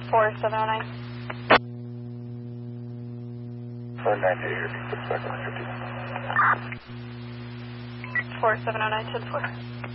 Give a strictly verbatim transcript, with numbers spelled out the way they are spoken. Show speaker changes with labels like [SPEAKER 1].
[SPEAKER 1] four seven oh nine.
[SPEAKER 2] four nine eight, fifty.
[SPEAKER 1] four seven oh nine, ten four.